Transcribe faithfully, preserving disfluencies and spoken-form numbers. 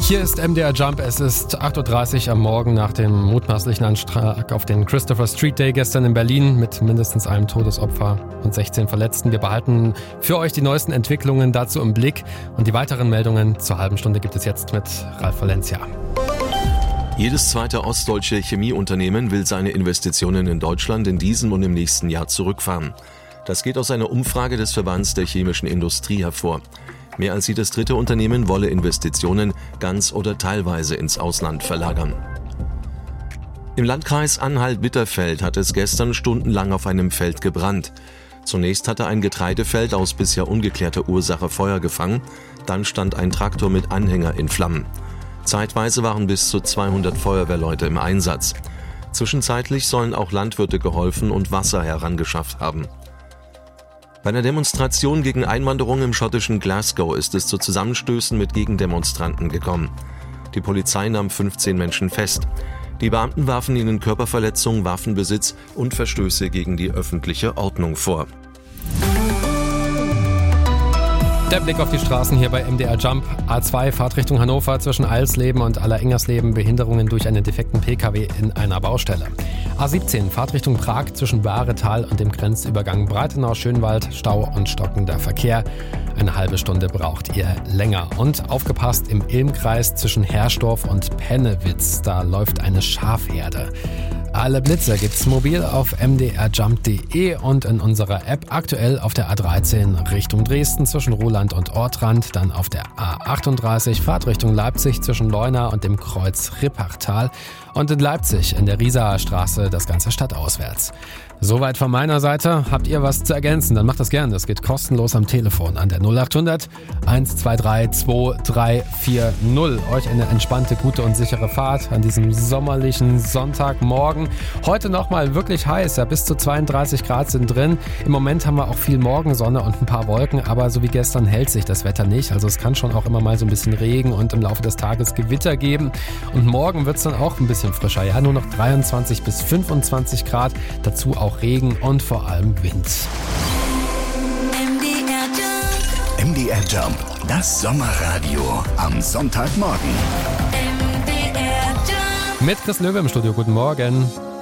Hier ist M D R Jump, es ist acht Uhr dreißig am Morgen nach dem mutmaßlichen Anschlag auf den Christopher Street Day gestern in Berlin mit mindestens einem Todesopfer und sechzehn Verletzten. Wir behalten für euch die neuesten Entwicklungen dazu im Blick und die weiteren Meldungen zur halben Stunde gibt es jetzt mit Ralf Valencia. Jedes zweite ostdeutsche Chemieunternehmen will seine Investitionen in Deutschland in diesem und im nächsten Jahr zurückfahren. Das geht aus einer Umfrage des Verbands der chemischen Industrie hervor. Mehr als jedes dritte Unternehmen wolle Investitionen ganz oder teilweise ins Ausland verlagern. Im Landkreis Anhalt-Bitterfeld hat es gestern stundenlang auf einem Feld gebrannt. Zunächst hatte ein Getreidefeld aus bisher ungeklärter Ursache Feuer gefangen, dann stand ein Traktor mit Anhänger in Flammen. Zeitweise waren bis zu zweihundert Feuerwehrleute im Einsatz. Zwischenzeitlich sollen auch Landwirte geholfen und Wasser herangeschafft haben. Bei einer Demonstration gegen Einwanderung im schottischen Glasgow ist es zu Zusammenstößen mit Gegendemonstranten gekommen. Die Polizei nahm fünfzehn Menschen fest. Die Beamten warfen ihnen Körperverletzung, Waffenbesitz und Verstöße gegen die öffentliche Ordnung vor. Der Blick auf die Straßen hier bei M D R Jump. A zwei Fahrtrichtung Hannover zwischen Eilsleben und Alleringers-Leben. Behinderungen durch einen defekten Pkw in einer Baustelle. A siebzehn Fahrtrichtung Prag zwischen Bahretal und dem Grenzübergang Breitenau-Schönwald. Stau und stockender Verkehr. Eine halbe Stunde braucht ihr länger. Und aufgepasst im Ilmkreis zwischen Herrsdorf und Pennewitz. Da läuft eine Schafherde. Alle Blitze gibt's mobil auf m d r jump punkt d e und in unserer App aktuell auf der A dreizehn Richtung Dresden zwischen Roland und Ortrand, dann auf der A achtunddreißig Fahrtrichtung Leipzig zwischen Leuna und dem Kreuz Rippachtal und in Leipzig in der Riesaer Straße das Ganze stadtauswärts. Soweit von meiner Seite. Habt ihr was zu ergänzen? Dann macht das gerne. Das geht kostenlos am Telefon an der null acht hundert eins zwei drei zwei drei vier null. Euch eine entspannte, gute und sichere Fahrt an diesem sommerlichen Sonntagmorgen. Heute nochmal wirklich heiß. Ja, bis zu zweiunddreißig Grad sind drin. Im Moment haben wir auch viel Morgensonne und ein paar Wolken, aber so wie gestern hält sich das Wetter nicht. Also es kann schon auch immer mal so ein bisschen Regen und im Laufe des Tages Gewitter geben. Und morgen wird es dann auch ein bisschen frischer. Ja, nur noch dreiundzwanzig bis fünfundzwanzig Grad. Dazu auch Regen und vor allem Wind. M D R Jump. M D R Jump, das Sommerradio am Sonntagmorgen. Mit Chris Löwe im Studio. Guten Morgen.